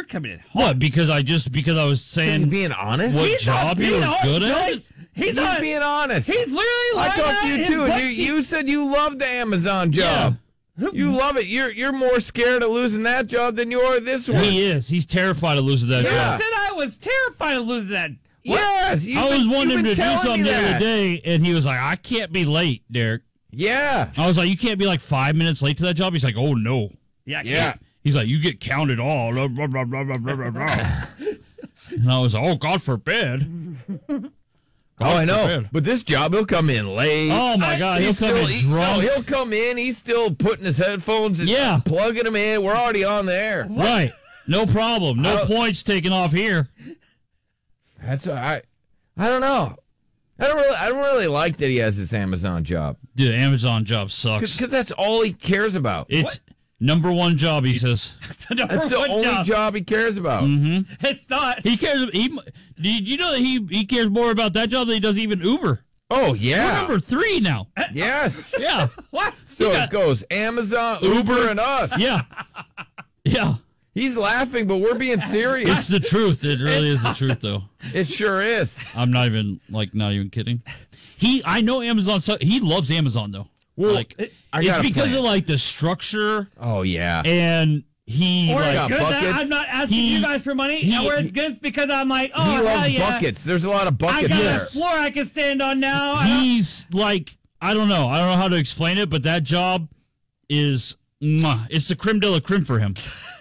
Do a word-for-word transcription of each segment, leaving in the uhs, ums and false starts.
coming in hot. What? Because I just because I was saying He's being honest. what He's job not you being were honest, good Billy. at. He's, He's not being honest. He's literally I lying talked to out you his too, and butt you, cheek. you said you loved the Amazon job. Yeah. You love it. You're you're more scared of losing that job than you are this one. He is. He's terrified of losing that Yeah. I job. said I was terrified of losing that. What? Yes, you've I was been- wanting you've him been to do telling something me the other that. day, and he was like, "I can't be late, Derek." Yeah, I was like, "You can't be like five minutes late to that job." He's like, "Oh no." Yeah, I yeah. can't. He's like, "You get counted all." Blah, blah, blah, blah, blah, blah, blah. And I was like, "Oh, God forbid." God Oh, I know. forbid. But this job, he'll come in late. Oh my God, he'll He's come still, in he, drunk. no, he'll come in. He's still putting his headphones and Yeah. plugging them in. We're already on the air. Right. No problem. No I- points taken off here. That's I. I don't know. I don't really. I don't really like that he has this Amazon job Dude, Amazon job sucks. because that's all he cares about. It's number one job, he says. That's the only job. job. he cares about. Mm-hmm. It's not. He cares. He, did you know that he, he cares more about that job than he does even Uber? Oh We're yeah. number three now. Yes. Yeah. What? So He got- it goes Amazon, Uber, and us. Yeah. Yeah. He's laughing, but we're being serious. It's the truth. It really is the truth, though. It sure is. I'm not even, like, not even kidding. He, I know Amazon, so he loves Amazon, though. Well, like, I it's got a because plan. of, like, the structure, Oh yeah. and he, Or like, it's got good that buckets. I'm not asking He- you guys for money. he- or it's good because I'm like, oh, he hell loves yeah. buckets. There's a lot of I buckets got there. a floor I can stand on now. I don't- he's, like, I don't know. I don't know how to explain it, but that job is, mwah, it's the creme de la creme for him.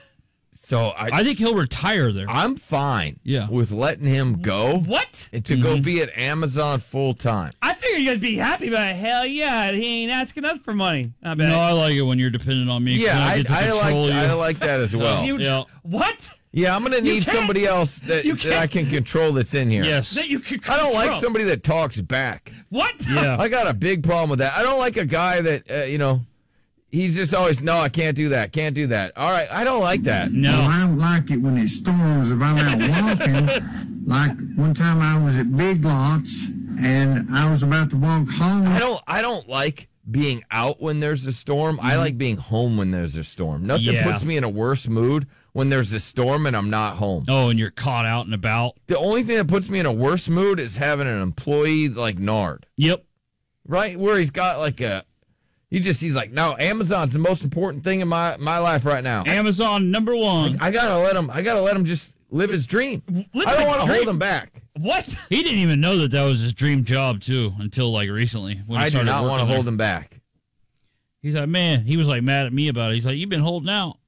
So I, I think he'll retire there. I'm fine Yeah. with letting him go What? and to go be at Amazon full time. I figured you'd be happy, but hell yeah, he ain't asking us for money. I bet. No, I like it when you're dependent on me. 'cause Yeah, then I, I, get to I like control you. I like that as well. You- yeah. What? Yeah, I'm gonna need can't- somebody else that, you that I can't- can control that's in here. Yes. That you could I don't like control. somebody that talks back. What? Yeah. I got a big problem with that. I don't like a guy that uh, you know. He's just always no, I can't do that, can't do that. All right, I don't like that. Well, No. I don't like it when it storms if I'm out walking. Like one time I was at Big Lots and I was about to walk home. I don't I don't like being out when there's a storm. I like being home when there's a storm. Nothing Yeah. puts me in a worse mood when there's a storm and I'm not home. Oh, and you're caught out and about. The only thing that puts me in a worse mood is having an employee like Nard, Yep. right? Where he's got like a, he just, he's like, no, Amazon's the most important thing in my, my life right now. Amazon number one. I gotta let him, I gotta let him just live his dream. Live I don't the want to dream. hold him back. What? He didn't even know that that was his dream job too until like recently. When he I do started not want to working hold there. him back. He's like, man, he was like mad at me about it. He's like, you've been holding out.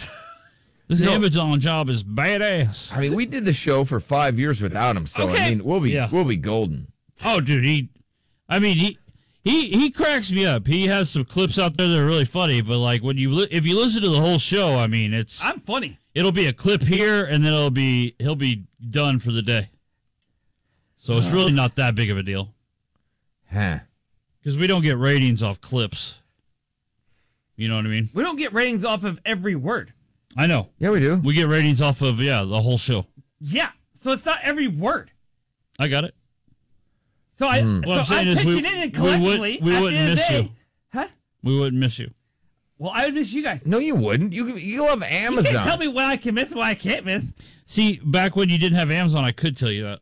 This No. Amazon job is badass. I mean, we did the show for five years without him, so I Okay. mean, we'll be, Yeah. we'll be golden. Oh, dude, he, I mean, he, he, he cracks me up. He has some clips out there that are really funny, but like when you, li- if you listen to the whole show, I mean, it's, I'm funny. it'll be a clip here and then it'll be, he'll be done for the day. So it's really not that big of a deal Huh. because we don't get ratings off clips. You know what I mean? We don't get ratings off of every word. I know. Yeah, we do. We get ratings off of, yeah, the whole show. Yeah. So it's not every word. I got it. So I Hmm. so What I'm saying I'm is we- pitching in and we would- collectively we at wouldn't the end of the miss day. you. Huh? We wouldn't miss you. Well, I would miss you guys. No, you wouldn't. You you love You Amazon. can't tell me what I can miss and what I can't miss. See, back when you didn't have Amazon, I could tell you that.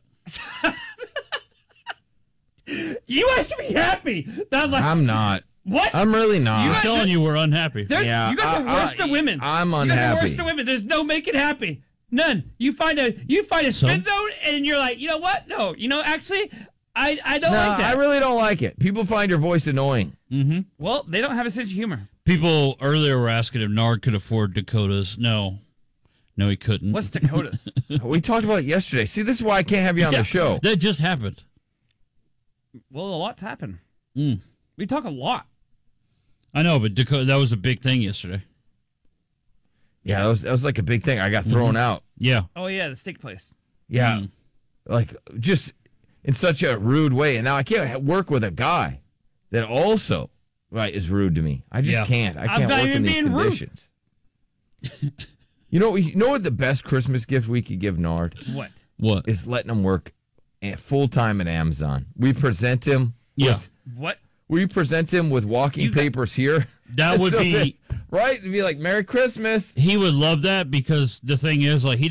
You guys should be happy. That I'm like, I'm not. what? I'm really You not. I'm guys- telling you, we're unhappy. There's- Yeah, you guys are I- worse I- than women. I'm You guys are unhappy. worse than women. There's no make it happy. None. You find a you find a So? spin zone and you're like, you know what? No, you know, actually, I I don't No, like that. I really don't like it. People find your voice annoying. Mm-hmm. well, they don't have a sense of humor. People earlier were asking if Nard could afford Dakotas. No. No, he couldn't. What's Dakotas? We talked about it yesterday. See, this is why I can't have you on Yeah, the show. That just happened. well, a lot's happened. Mm. We talk a lot. I know, but Dakota, that was a big thing yesterday. Yeah, that was, that was like a big thing. I got thrown out. Yeah. Oh yeah, the steak place. Yeah, Mm. like just in such a rude way. And now I can't ha- work with a guy that also right is rude to me. I just Yeah. can't. I I'm can't not work even in these being rude. conditions. You know, you know what the best Christmas gift we could give Nard What? What? is letting him work full time at Amazon. We present him. Yeah. With, What? we present him with walking You got- papers here. That would So be, that- right. It'd be like Merry Christmas. he would love that because the thing is, like, he